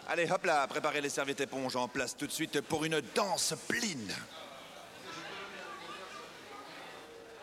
Allez, hop là, préparez les serviettes éponges en place tout de suite pour une danse pline.